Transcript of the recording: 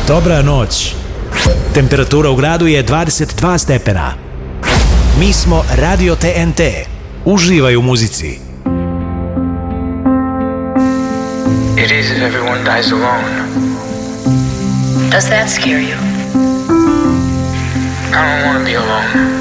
Dobra noć. Temperatura u gradu je 22 stepena. Mi smo Radio TNT. Uživaj u muzici. It is if everyone dies alone. Does that scare you? I don't want to be alone.